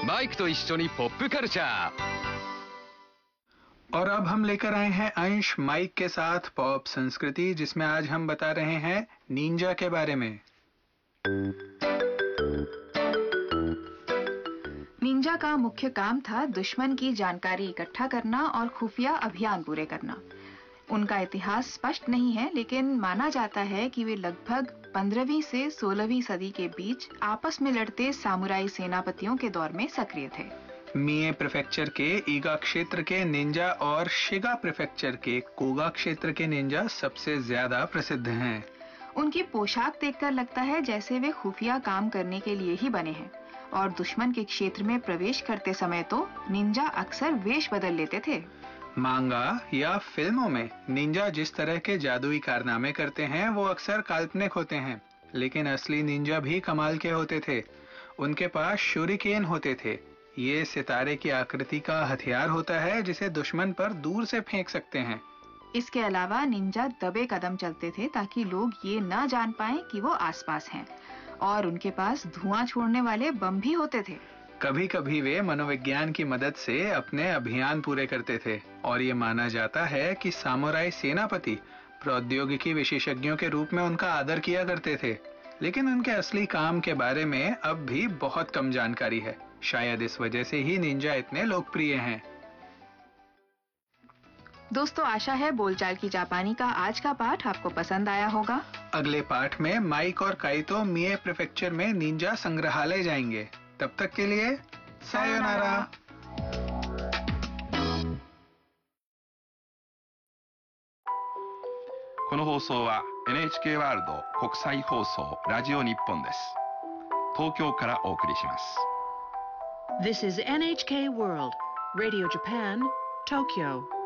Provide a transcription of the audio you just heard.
マイクと一緒にポップカルチャー। और अब हम लेकर आए हैं अंश माइक के साथ पॉप संस्कृति, जिसमें आज हम बता रहे हैं निंजा के बारे में। निंजा का मुख्य काम था दुश्मन की जानकारी इकट्ठा करना और खुफिया अभियान पूरे करना। उनका इतिहास स्पष्ट नहीं है, लेकिन माना जाता है कि वे लगभग 15वीं से 16वीं सदी के बीच आपस में लड़ते सामुराई सेनापतियों के दौर में सक्रिय थे। मिए प्रीफेक्चर के ईगा क्षेत्र के निंजा और शिगा प्रीफेक्चर के कोगा क्षेत्र के निंजा सबसे ज्यादा प्रसिद्ध हैं। उनकी पोशाक देखकर लगता है जैसे वे खुफिया काम करने के लिए ही बने हैं, और दुश्मन के क्षेत्र में प्रवेश करते समय तो निंजा अक्सर वेश बदल लेते थे। मांगा या फिल्मों में निंजा जिस तरह के जादुई कारनामे करते हैं वो अक्सर काल्पनिक होते हैं, लेकिन असली निंजा भी कमाल के होते थे। उनके पास शूरिकेन होते थे। ये सितारे की आकृति का हथियार होता है जिसे दुश्मन पर दूर से फेंक सकते हैं। इसके अलावा निंजा दबे कदम चलते थे ताकि लोग ये न जान पाएं कि वो आसपास हैं, और उनके पास धुआं छोड़ने वाले बम भी होते थे। कभी कभी वे मनोविज्ञान की मदद से अपने अभियान पूरे करते थे, और ये माना जाता है कि सामुराई सेनापति प्रौद्योगिकी विशेषज्ञों के रूप में उनका आदर किया करते थे। लेकिन उनके असली काम के बारे में अब भी बहुत कम जानकारी है। शायद इस वजह से ही निंजा इतने लोकप्रिय हैं। दोस्तों, आशा है बोलचाल की जापानी का आज का पाठ आपको पसंद आया होगा। अगले पाठ में माइक और काइतो मिए प्रीफेक्चर में निंजा संग्रहालय जाएंगे। तब तक के लिए sayonara. この放送は NHK ワールド国際放送ラジオ日本です。東京からお送りします。 This is NHK World, Radio Japan, Tokyo.